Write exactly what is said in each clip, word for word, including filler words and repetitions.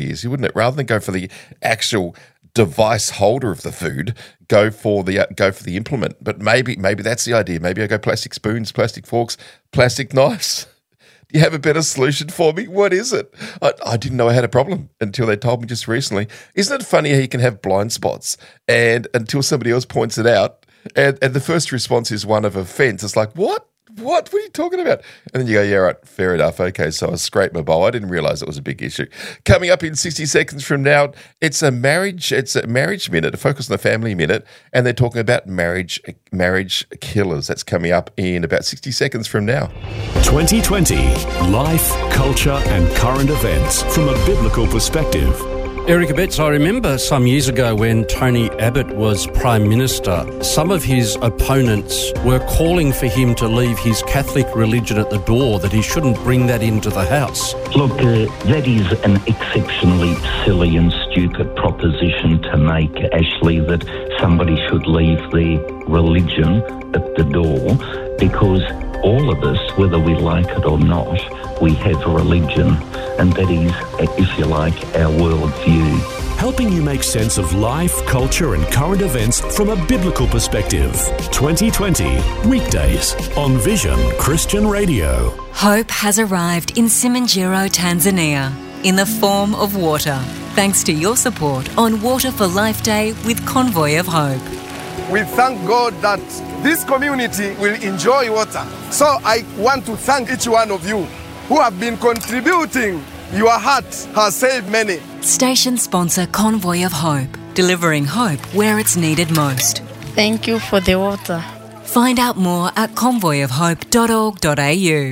ideas, wouldn't it? Rather than go for the actual device holder of the food, go for the uh, go for the implement. But maybe maybe that's the idea. Maybe I go plastic spoons, plastic forks, plastic knives. Do you have a better solution for me? What is it? I, I didn't know I had a problem until they told me just recently. Isn't it funny how you can have blind spots and until somebody else points it out, and, and the first response is one of offense. It's like, what? What? What are you talking about? And then you go, yeah, right, fair enough. Okay, so I scraped my bowl. I didn't realise it was a big issue. Coming up in sixty seconds from now, it's a marriage, it's a marriage minute, a focus on the family minute, and they're talking about marriage, marriage killers. That's coming up in about sixty seconds from now. twenty twenty, life, culture and current events from a biblical perspective. Erica Betts, I remember some years ago when Tony Abbott was Prime Minister, some of his opponents were calling for him to leave his Catholic religion at the door, that he shouldn't bring that into the House. Look, uh, that is an exceptionally silly and stupid proposition to make, Ashley, that somebody should leave their religion at the door, because all of us, whether we like it or not, we have a religion, and that is, if you like, our worldview. Helping you make sense of life, culture and current events from a biblical perspective. twenty twenty, weekdays on Vision Christian Radio. Hope has arrived in Simanjiro, Tanzania, in the form of water, thanks to your support on Water for Life Day with Convoy of Hope. We thank God that this community will enjoy water. So I want to thank each one of you who have been contributing. Your heart has saved many. Station sponsor Convoy of Hope, delivering hope where it's needed most. Thank you for the water. Find out more at convoy of hope dot org dot a u.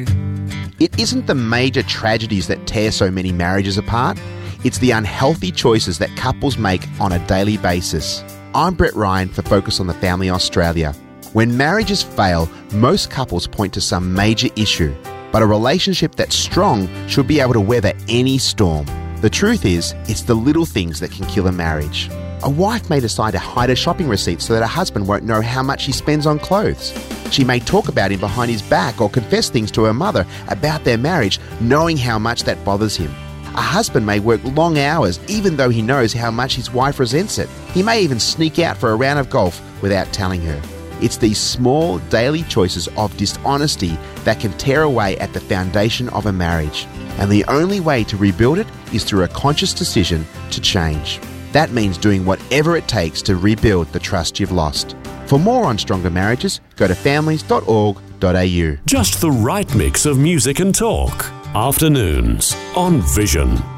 It isn't the major tragedies that tear so many marriages apart. It's the unhealthy choices that couples make on a daily basis. I'm Brett Ryan for Focus on the Family Australia. When marriages fail, most couples point to some major issue. But a relationship that's strong should be able to weather any storm. The truth is, it's the little things that can kill a marriage. A wife may decide to hide her shopping receipts so that her husband won't know how much he spends on clothes. She may talk about him behind his back or confess things to her mother about their marriage, knowing how much that bothers him. A husband may work long hours even though he knows how much his wife resents it. He may even sneak out for a round of golf without telling her. It's these small daily choices of dishonesty that can tear away at the foundation of a marriage. And the only way to rebuild it is through a conscious decision to change. That means doing whatever it takes to rebuild the trust you've lost. For more on stronger marriages, go to families dot org dot a u. Just the right mix of music and talk. Afternoons on Vision.